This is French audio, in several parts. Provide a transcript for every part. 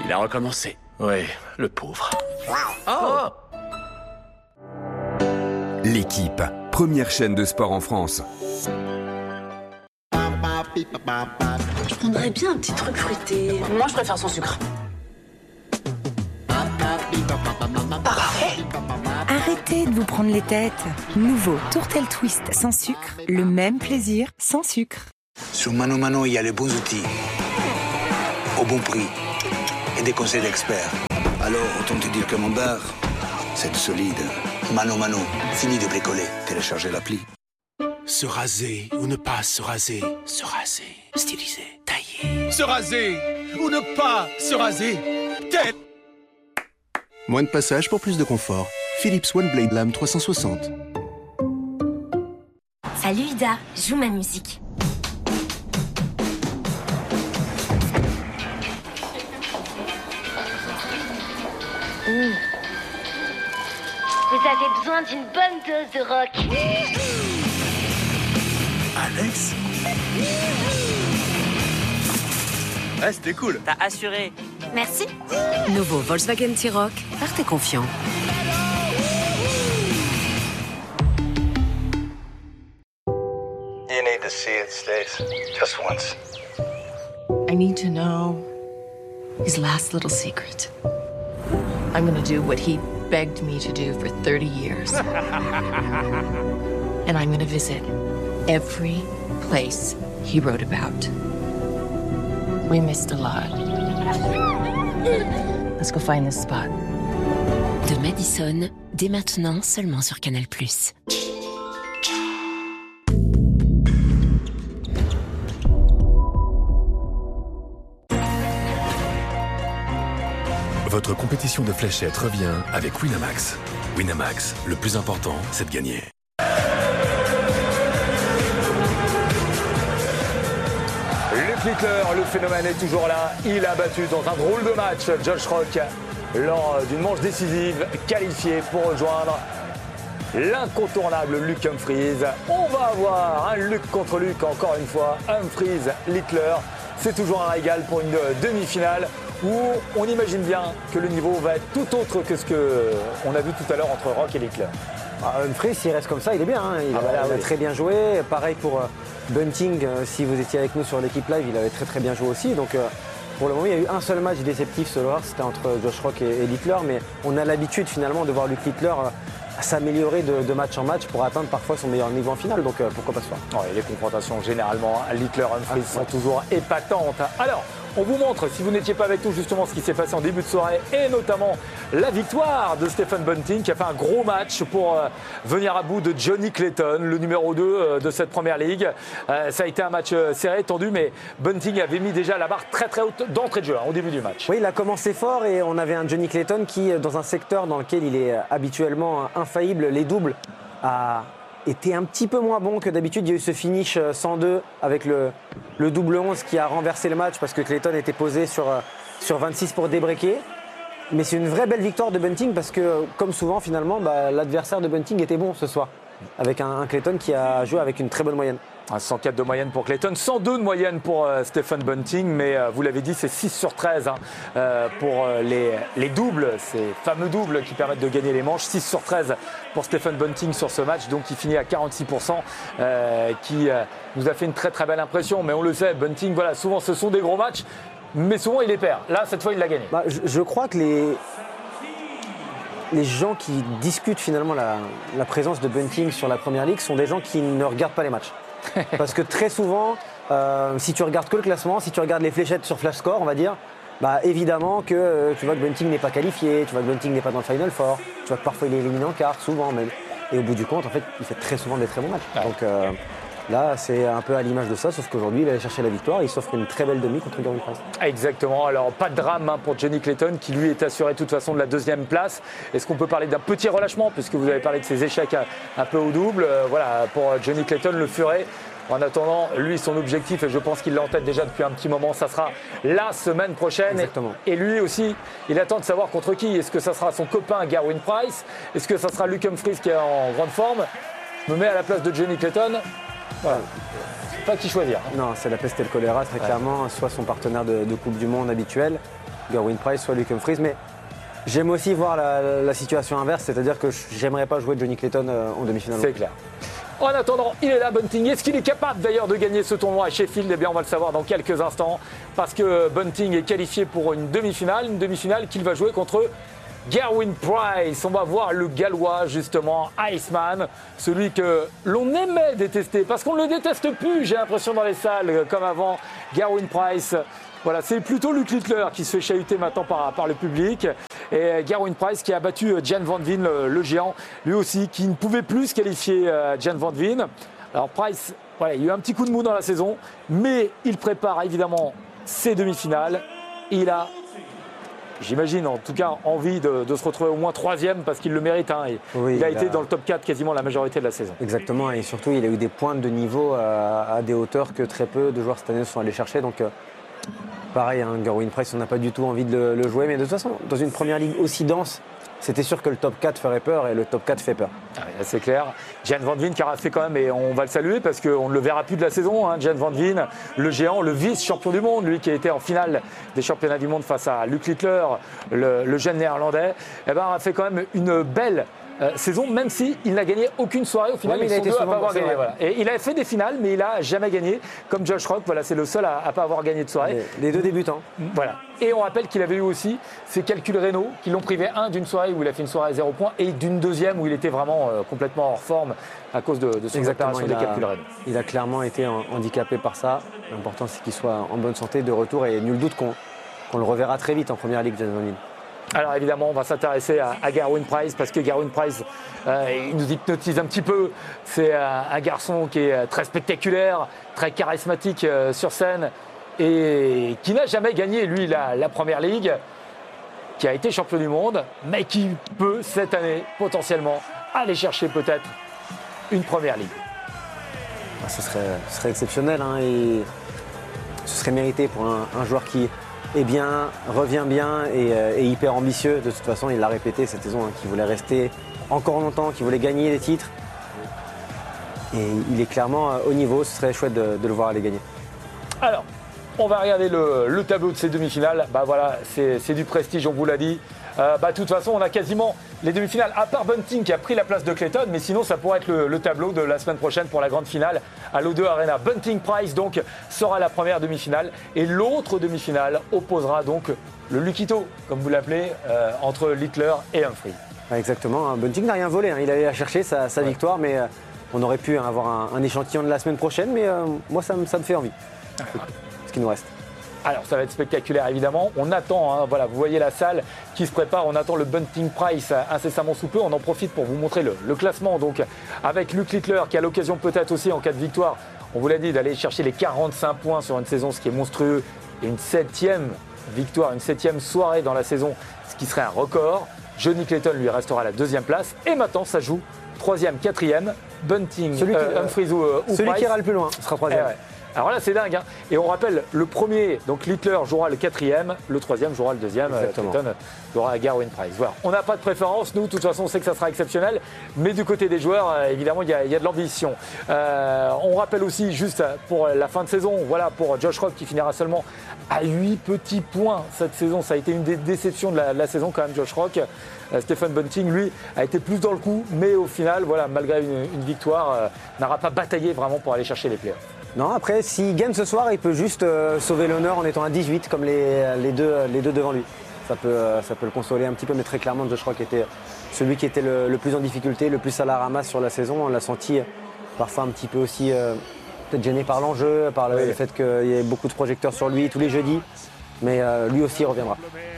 Il a recommencé. Oui, le pauvre. Oh. L'équipe, première chaîne de sport en France. Je prendrais bien un petit truc fruité. Moi, je préfère sans sucre. Parfait. Arrêtez de vous prendre les têtes. Nouveau Tourtel Twist sans sucre, le même plaisir sans sucre. Sur Mano Mano, il y a les bons outils, au bon prix et des conseils d'experts. Alors, autant te dire que mon bar, c'est solide. Mano Mano, fini de bricoler. Téléchargez l'appli. Se raser ou ne pas se raser. Se raser, styliser, tailler. Se raser ou ne pas se raser. Tête. Moins de passage pour plus de confort. Philips One Blade Lame 360. Salut Ida, joue ma musique. Vous avez besoin d'une bonne dose de rock. Alex. Ah, c'était cool. T'as assuré. Merci. Nouveau Volkswagen T-Roc, partez confiant. You need to see it, Stace. Just once. I need to know his last little secret. I'm gonna do what he begged me to do for 30 years. And I'm gonna visit every place he wrote about. We missed a lot. Let's go find this spot. De Madison, dès maintenant seulement sur Canal+. Votre compétition de fléchettes revient avec Winamax. Winamax, le plus important, c'est de gagner. Luke Littler, le phénomène est toujours là. Il a battu dans un drôle de match Josh Rock lors d'une manche décisive, qualifié pour rejoindre l'incontournable Luke Humphries. On va avoir un Luke contre Luke encore une fois. Humphries-Littler, c'est toujours un régal pour une demi-finale où on imagine bien que le niveau va être tout autre que ce qu'on a vu tout à l'heure entre Rock et Littler. Humphries, s'il reste comme ça, il est bien. Hein. Il a très bien joué. Pareil pour Bunting, si vous étiez avec nous sur l'équipe live, il avait très bien joué aussi. Donc pour le moment, il y a eu un seul match déceptif ce soir, c'était entre Josh Rock et Littler. Mais on a l'habitude finalement de voir Luke Littler s'améliorer de match en match pour atteindre parfois son meilleur niveau en finale. Donc pourquoi pas se faire. Les confrontations généralement Littler-Humphries sont toujours épatantes. Alors, on vous montre, si vous n'étiez pas avec nous, justement ce qui s'est passé en début de soirée et notamment la victoire de Stephen Bunting qui a fait un gros match pour venir à bout de Johnny Clayton, le numéro 2 de cette première ligue. Ça a été un match serré, tendu, mais Bunting avait mis déjà la barre très haute d'entrée de jeu au début du match. Oui, il a commencé fort et on avait un Johnny Clayton qui, dans un secteur dans lequel il est habituellement infaillible, les doubles, a était un petit peu moins bon que d'habitude. Il y a eu ce finish 102 avec le double 11 qui a renversé le match parce que Clayton était posé sur 26 pour débreaker. Mais c'est une vraie belle victoire de Bunting parce que, comme souvent, finalement, l'adversaire de Bunting était bon ce soir. Avec un Clayton qui a joué avec une très bonne moyenne. 104 de moyenne pour Clayton, 102 de moyenne pour Stephen Bunting, mais vous l'avez dit, c'est 6 sur 13 pour les doubles, ces fameux doubles qui permettent de gagner les manches. 6 sur 13 pour Stephen Bunting sur ce match, donc il finit à 46%, qui nous a fait une très belle impression. Mais on le sait, Bunting, voilà, souvent ce sont des gros matchs, mais souvent il les perd. Là, cette fois, il l'a gagné. Je crois que les gens qui discutent finalement la présence de Bunting sur la Première Ligue sont des gens qui ne regardent pas les matchs. Parce que très souvent, si tu regardes que le classement, si tu regardes les fléchettes sur Flash Score, on va dire, évidemment que tu vois que Bunting n'est pas qualifié, tu vois que Bunting n'est pas dans le Final Four, tu vois que parfois il est éliminé en quart, souvent même. Et au bout du compte, en fait, il fait très souvent des très bons matchs. Donc là, c'est un peu à l'image de ça, sauf qu'aujourd'hui, il allait chercher la victoire, il s'offre une très belle demi contre Gary Price. Exactement, alors pas de drame pour Johnny Clayton qui lui est assuré de toute façon de la deuxième place. Est-ce qu'on peut parler d'un petit relâchement puisque vous avez parlé de ses échecs un peu au double. Voilà, pour Johnny Clayton, le furet. En attendant, lui, son objectif, et je pense qu'il l'a en tête déjà depuis un petit moment, ça sera la semaine prochaine. Exactement. Et lui aussi, il attend de savoir contre qui. Est-ce que ça sera son copain Gerwin Price? Est-ce que ça sera Luke Humphries qui est en grande forme? Je me mets à la place de Johnny Clayton. Voilà. Pas qui choisir. Non, c'est la peste et le choléra, très clairement. Soit son partenaire de Coupe du Monde habituel, Gerwin Price, soit Luke Humphries. Mais j'aime aussi voir la situation inverse, c'est-à-dire que j'aimerais pas jouer Johnny Clayton en demi-finale. C'est clair. En attendant, il est là, Bunting. Est-ce qu'il est capable d'ailleurs de gagner ce tournoi à Sheffield? Eh bien, on va le savoir dans quelques instants, parce que Bunting est qualifié pour une demi-finale qu'il va jouer contre Gerwin Price. On va voir le Gallois, justement, Iceman, celui que l'on aimait détester, parce qu'on ne le déteste plus, j'ai l'impression, dans les salles, comme avant. Gerwin Price, voilà, c'est plutôt Luke Littler qui se fait chahuter maintenant par le public. Et Gerwin Price qui a battu Jan Van Veen, le géant, lui aussi, qui ne pouvait plus se qualifier Jan Van Veen. Alors Price, voilà, il y a eu un petit coup de mou dans la saison, mais il prépare évidemment ses demi-finales. Il a, j'imagine en tout cas, envie de se retrouver au moins 3e parce qu'il le mérite. Hein. Il a été dans le top 4 quasiment la majorité de la saison. Exactement, et surtout il a eu des pointes de niveau à des hauteurs que très peu de joueurs cette année sont allés chercher. Donc pareil, hein, Gerwin Price, on n'a pas du tout envie de le jouer, mais de toute façon, dans une première ligue aussi dense, c'était sûr que le top 4 ferait peur et le top 4 fait peur. Ah, c'est clair. Jan Van Veen qui aura fait quand même, et on va le saluer parce qu'on ne le verra plus de la saison. Hein, Jan Van Veen, le géant, le vice-champion du monde, lui qui a été en finale des championnats du monde face à Luke Littler, le jeune néerlandais, eh ben, a fait quand même une belle saison, même s'il n'a gagné aucune soirée. Au final, il a été souvent pas gagné. Voilà. Et il a fait des finales, mais il n'a jamais gagné. Comme Josh Rock, voilà, c'est le seul à ne pas avoir gagné de soirée. Les deux débutants. Voilà. Et on rappelle qu'il avait eu aussi ses calculs rénaux, qui l'ont privé d'une soirée où il a fait une soirée à 0 points et d'une deuxième où il était vraiment complètement hors forme à cause de son opération des calculs rénaux. Il a clairement été handicapé par ça. L'important, c'est qu'il soit en bonne santé, de retour, et nul doute qu'on le reverra très vite en première ligue, Jan Van Veen. Alors évidemment, on va s'intéresser à Gerwin Price parce que Gerwin Price, il nous hypnotise un petit peu. C'est un garçon qui est très spectaculaire, très charismatique sur scène et qui n'a jamais gagné, lui, la première ligue, qui a été champion du monde, mais qui peut cette année potentiellement aller chercher peut-être une première ligue. Ce serait exceptionnel, hein, et ce serait mérité pour un joueur qui est bien, revient bien et hyper ambitieux. De toute façon, il l'a répété cette saison, hein, qu'il voulait rester encore longtemps, qu'il voulait gagner des titres. Et il est clairement au niveau, ce serait chouette de le voir aller gagner. Alors, on va regarder le tableau de ces demi-finales. Bah voilà, c'est du prestige, on vous l'a dit. De toute façon, on a quasiment les demi-finales, à part Bunting qui a pris la place de Clayton, mais sinon ça pourrait être le tableau de la semaine prochaine pour la grande finale à l'O2 Arena. Bunting Price donc sera la première demi-finale et l'autre demi-finale opposera donc le Lukito, comme vous l'appelez, entre Littler et Humphries. Exactement, Bunting n'a rien volé, hein. Il allait la chercher sa victoire, mais on aurait pu avoir un échantillon de la semaine prochaine, mais moi ça me fait envie, ce qui nous reste. Alors ça va être spectaculaire évidemment, on attend, hein, voilà, vous voyez la salle qui se prépare, on attend le Bunting Price incessamment sous peu, on en profite pour vous montrer le classement donc avec Luke Littler qui a l'occasion peut-être aussi en cas de victoire, on vous l'a dit, d'aller chercher les 45 points sur une saison, ce qui est monstrueux, et une 7e victoire, une 7e soirée dans la saison, ce qui serait un record. Johnny Clayton lui restera à la 2e place et maintenant ça joue 3e, 4e, Bunting, Humphries ou celui Price. qui ira le plus loin sera 3e. Alors là, c'est dingue. Hein. Et on rappelle, le premier, donc Littler jouera le 4e, le 3e jouera le 2e, Clayton jouera à Gerwin Price. Voilà. On n'a pas de préférence, nous, de toute façon, on sait que ça sera exceptionnel. Mais du côté des joueurs, évidemment, il y a de l'ambition. On rappelle aussi, juste pour la fin de saison, voilà, pour Josh Rock qui finira seulement à 8 petits points cette saison. Ça a été une des déceptions de la saison quand même, Josh Rock. Stephen Bunting, lui, a été plus dans le coup, mais au final, voilà, malgré une victoire, n'aura pas bataillé vraiment pour aller chercher les playoffs. Non, après, s'il gagne ce soir, il peut juste sauver l'honneur en étant à 18 comme les deux devant lui. Ça peut le consoler un petit peu, mais très clairement, Josh Rock était celui qui était le plus en difficulté, le plus à la ramasse sur la saison. On l'a senti parfois un petit peu aussi peut-être gêné par l'enjeu, par le fait qu'il y ait beaucoup de projecteurs sur lui tous les jeudis. Mais lui aussi reviendra.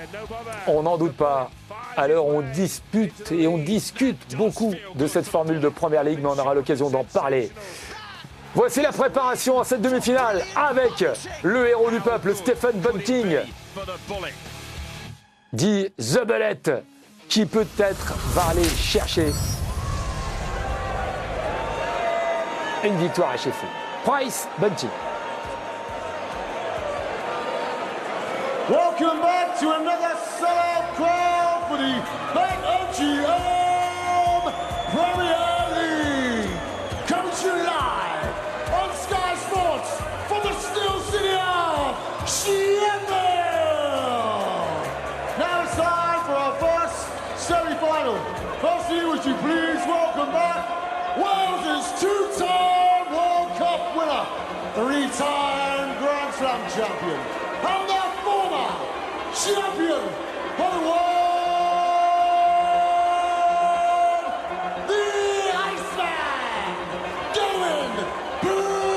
On n'en doute pas. Alors on dispute et on discute beaucoup de cette formule de Première Ligue, mais on aura l'occasion d'en parler. Voici la préparation à cette demi-finale avec le héros du peuple, Stephen Bunting, dit The Bullet, qui peut-être va aller chercher une victoire à Sheffield. Price, Bunting. Welcome back to another sellout crowd for the BetMGM Premier League. Coming to you live on Sky Sports from the Steel City of Sheffield. three-time Grand Slam champion and the former champion of the world.